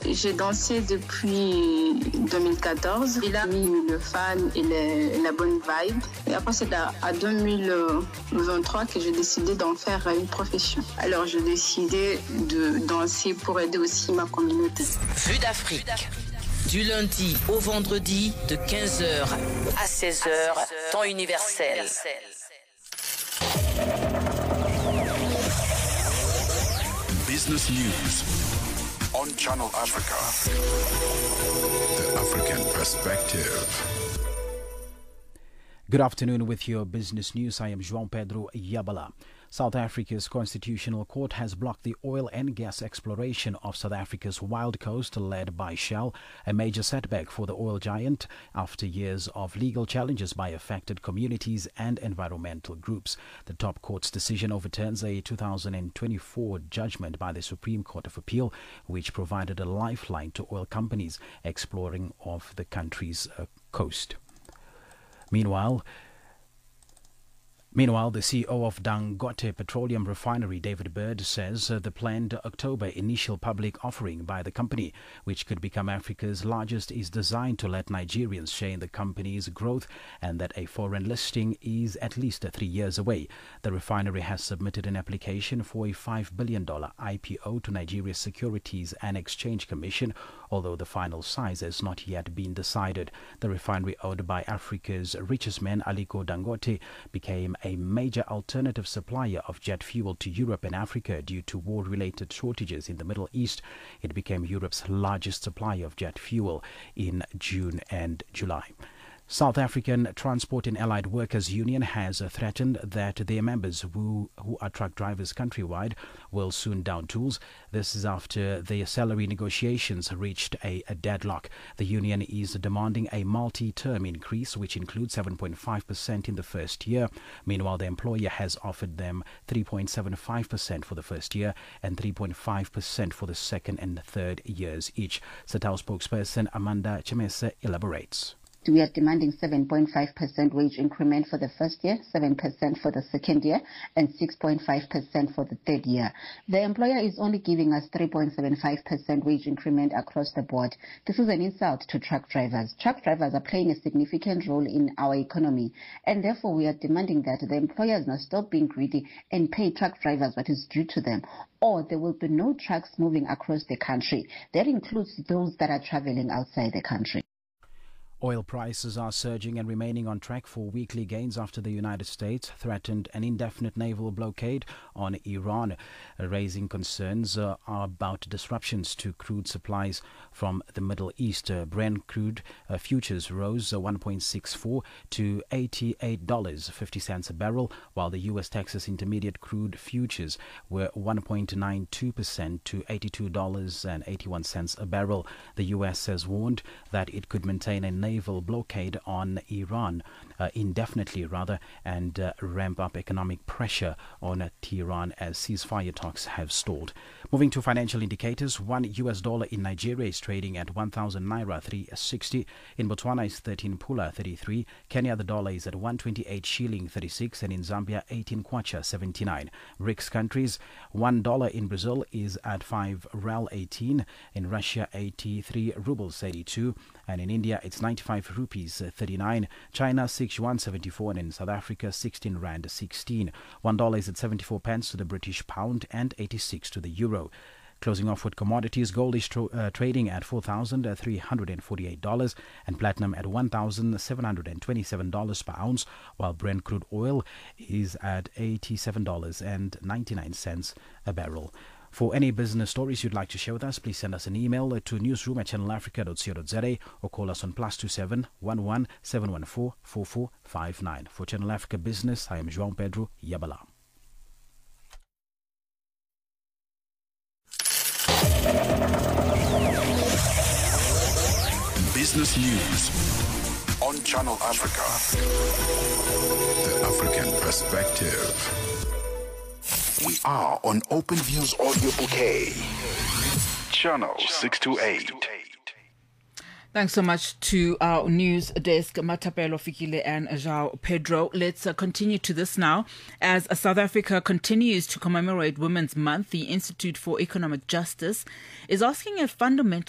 J'ai dansé depuis 2014. Il a mis le fan et la bonne vibe. Et après, c'est à 2023 que j'ai décidé d'en faire une profession. Alors, j'ai décidé de danser pour aider aussi ma communauté. Vue d'Afrique. Du lundi au vendredi de 15h à 16h, temps universel. Business News on Channel Africa. The African Perspective. Good afternoon with your business news. I am João Pedro Yabala. South Africa's Constitutional Court has blocked the oil and gas exploration of South Africa's Wild Coast led by Shell, a major setback for the oil giant after years of legal challenges by affected communities and environmental groups. The top court's decision overturns a 2024 judgment by the Supreme Court of Appeal, which provided a lifeline to oil companies exploring off the country's coast. Meanwhile, the CEO of Dangote Petroleum Refinery, David Bird, says the planned October initial public offering by the company, which could become Africa's largest, is designed to let Nigerians share in the company's growth and that a foreign listing is at least 3 years away. The refinery has submitted an application for a $5 billion IPO to Nigeria's Securities and Exchange Commission, although the final size has not yet been decided. The refinery, owned by Africa's richest man, Aliko Dangote, became a major alternative supplier of jet fuel to Europe and Africa due to war-related shortages in the Middle East. It became Europe's largest supplier of jet fuel in June and July. South African Transport and Allied Workers Union has threatened that their members who are truck drivers countrywide will soon down tools. This is after their salary negotiations reached a deadlock. The union is demanding a multi-term increase, which includes 7.5% in the first year. Meanwhile, the employer has offered them 3.75% for the first year and 3.5% for the second and third years each. SATAL spokesperson Amanda Chemese elaborates. We are demanding 7.5% wage increment for the first year, 7% for the second year, and 6.5% for the third year. The employer is only giving us 3.75% wage increment across the board. This is an insult to truck drivers. Truck drivers are playing a significant role in our economy, and therefore we are demanding that the employers now stop being greedy and pay truck drivers what is due to them, or there will be no trucks moving across the country. That includes those that are traveling outside the country. Oil prices are surging and remaining on track for weekly gains after the United States threatened an indefinite naval blockade on Iran, raising concerns about disruptions to crude supplies from the Middle East. Brent crude futures rose 1.64 to $88.50 a barrel, while the U.S. Texas Intermediate crude futures were 1.92% to $82.81 a barrel. The U.S. has warned that it could maintain a naval blockade on Iran indefinitely and ramp up economic pressure on Tehran as ceasefire talks have stalled. Moving to financial indicators, $1 in Nigeria is trading at 1,000 naira 360. In Botswana is 13 pula 33. Kenya the dollar is at 128 shilling 36, and in Zambia 18 kwacha 79. BRICS countries, $1 in Brazil is at 5 rel 18. In Russia 83 rubles 82, and in India it's 95 rupees 39. China 6 yuan 74, and in South Africa 16 rand 16. $1 is at 74 pence to the British pound and 86 to the euro. Closing off with commodities, gold is trading at $4,348 and platinum at $1,727 per ounce, while Brent crude oil is at $87.99 a barrel. For any business stories you'd like to share with us, please send us an email to newsroom@channelafrica.co.za or call us on +27 11 714 4459. For Channel Africa Business, I am João Pedro Yabala. Business News on Channel Africa. The African Perspective. We are on OpenView's audio bouquet. Channel 628. Thanks so much to our news desk, Matapelo Fikile and João Pedro. Let's continue to this now. As South Africa continues to commemorate Women's Month, the Institute for Economic Justice is asking a fundamental